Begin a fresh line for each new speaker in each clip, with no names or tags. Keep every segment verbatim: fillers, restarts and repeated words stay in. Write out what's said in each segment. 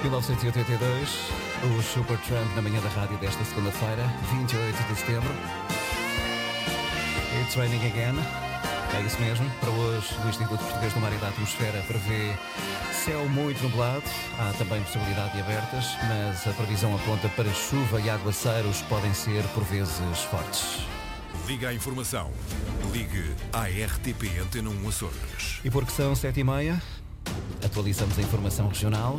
mil novecentos e oitenta e dois, o Supertramp na manhã da rádio desta segunda-feira, vinte e oito de setembro. It's raining again. É isso mesmo. Para hoje, o Instituto Português do Mar e da Atmosfera prevê céu muito nublado. Há também possibilidade de abertas, mas a previsão aponta para chuva e aguaceiros que podem ser, por vezes, fortes.
Liga a informação. Ligue à R T P Antena um Açores.
E porque são sete e meia, atualizamos a informação regional.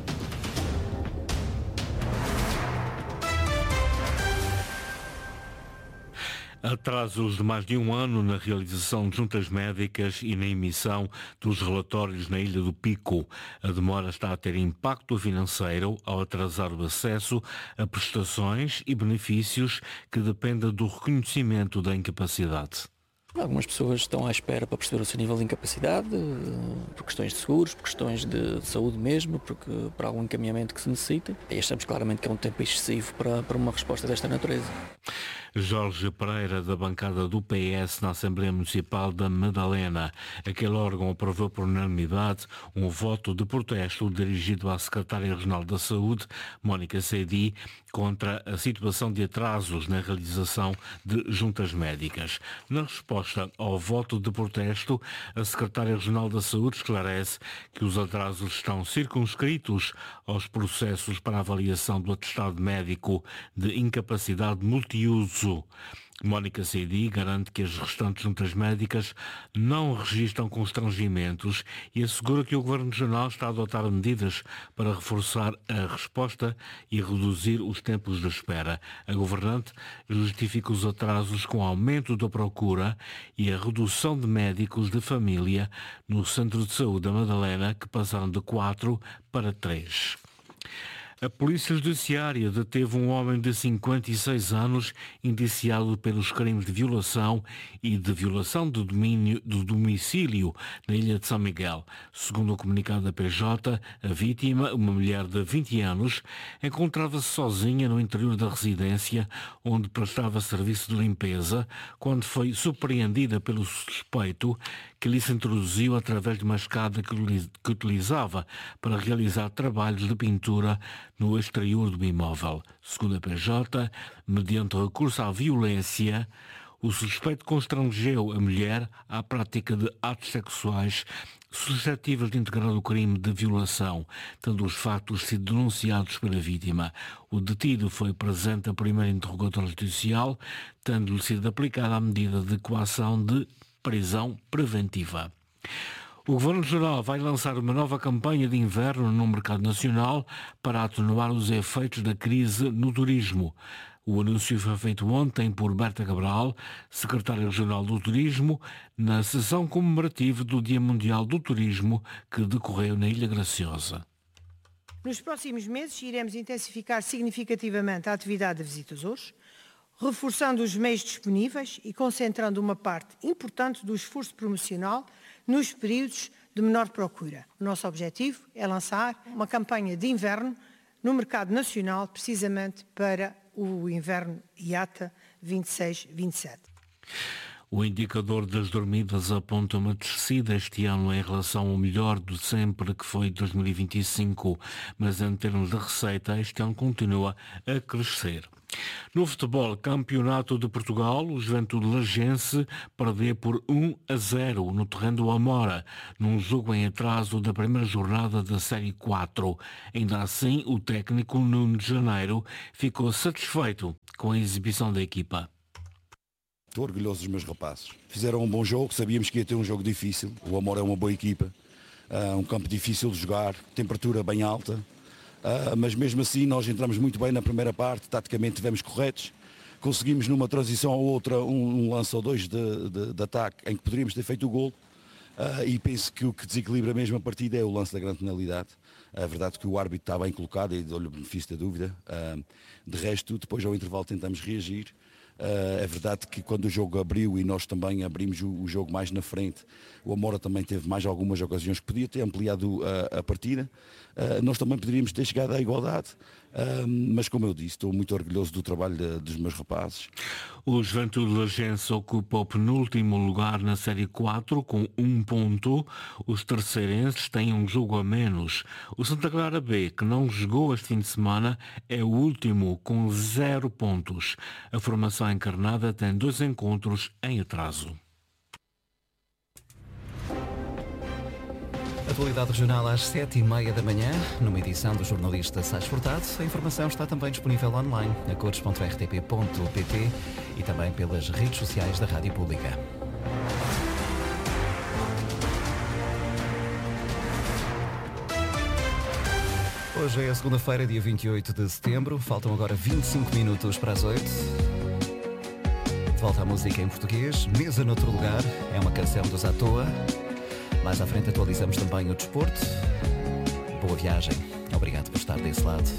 Atrasos de mais de um ano na realização de juntas médicas e na emissão dos relatórios na Ilha do Pico. A demora está a ter impacto financeiro ao atrasar o acesso a prestações e benefícios que dependem do reconhecimento da incapacidade.
Algumas pessoas estão à espera para perceber o seu nível de incapacidade, por questões de seguros, por questões de saúde mesmo, porque, para algum encaminhamento que se necessita. E achamos claramente que é um tempo excessivo para, para uma resposta desta natureza.
Jorge Pereira, da bancada do P S na Assembleia Municipal da Madalena. Aquele órgão aprovou por unanimidade um voto de protesto dirigido à Secretária Regional da Saúde, Mónica Sedi, contra a situação de atrasos na realização de juntas médicas. Na resposta ao voto de protesto, a Secretária Regional da Saúde esclarece que os atrasos estão circunscritos aos processos para avaliação do atestado médico de incapacidade multiuso. Mónica Sedi garante que as restantes juntas médicas não registram constrangimentos e assegura que o Governo Regional está a adotar medidas para reforçar a resposta e reduzir os tempos de espera. A governante justifica os atrasos com o aumento da procura e a redução de médicos de família no Centro de Saúde da Madalena, que passaram de quatro para três. A Polícia Judiciária deteve um homem de cinquenta e seis anos indiciado pelos crimes de violação e de violação do domínio do domicílio na Ilha de São Miguel. Segundo o comunicado da P J, a vítima, uma mulher de vinte anos, encontrava-se sozinha no interior da residência onde prestava serviço de limpeza quando foi surpreendida pelo suspeito que lhe se introduziu através de uma escada que utilizava para realizar trabalhos de pintura no exterior do imóvel. Segundo a P J, mediante recurso à violência, o suspeito constrangeu a mulher à prática de atos sexuais suscetíveis de integrar o crime de violação, tendo os factos sido denunciados pela vítima. O detido foi presente a primeiro interrogatório judicial, tendo-lhe sido aplicada a medida de coação de prisão preventiva. O Governo Regional vai lançar uma nova campanha de inverno no mercado nacional para atenuar os efeitos da crise no turismo. O anúncio foi feito ontem por Berta Cabral, secretária regional do Turismo, na sessão comemorativa do Dia Mundial do Turismo que decorreu na Ilha Graciosa.
Nos próximos meses iremos intensificar significativamente a atividade de Visita Açores, reforçando os meios disponíveis e concentrando uma parte importante do esforço promocional nos períodos de menor procura. O nosso objetivo é lançar uma campanha de inverno no mercado nacional, precisamente para o inverno I A T A vinte e seis vinte e sete.
O indicador das dormidas aponta uma descida este ano em relação ao melhor de sempre, que foi dois mil e vinte e cinco, mas em termos de receita, este ano continua a crescer. No futebol, Campeonato de Portugal, o Juventude Lagense perdeu por um a zero no terreno do Amora, num jogo em atraso da primeira jornada da Série quatro. Ainda assim, o técnico Nuno de Janeiro ficou satisfeito com a exibição da equipa.
Estou orgulhoso dos meus rapazes. Fizeram um bom jogo, sabíamos que ia ter um jogo difícil. O Amora é uma boa equipa, uh, um campo difícil de jogar, temperatura bem alta, uh, mas mesmo assim nós entramos muito bem na primeira parte, taticamente estivemos corretos. Conseguimos numa transição ou outra um, um lance ou dois de, de, de ataque em que poderíamos ter feito o golo. Uh, e penso que o que desequilibra mesmo a partida é o lance da grande penalidade. A verdade é que o árbitro está bem colocado e dou-lhe o benefício da dúvida. Uh, de resto, depois ao intervalo tentamos reagir. Uh, é verdade que quando o jogo abriu e nós também abrimos o, o jogo mais na frente, o Amora também teve mais algumas ocasiões que podia ter ampliado a, a partida, uh, nós também poderíamos ter chegado à igualdade. Uh, mas como eu disse, estou muito orgulhoso do trabalho de, dos meus rapazes.
O Juventude Lagense ocupa o penúltimo lugar na Série quatro com um ponto. Os terceirenses têm um jogo a menos. O Santa Clara B, que não jogou este fim de semana, é o último com zero pontos. A formação encarnada tem dois encontros em atraso.
Atualidade regional às sete e meia da manhã, numa edição do jornalista Sais Furtado. A informação está também disponível online, na cores ponto r t p ponto p t e também pelas redes sociais da Rádio Pública. Hoje é a segunda-feira, dia vinte e oito de setembro. Faltam agora vinte e cinco minutos para as oito. De volta à música em português. Mesa noutro lugar. É uma canção dos À Toa. Mais à frente atualizamos também o desporto. Boa viagem. Obrigado por estar desse lado.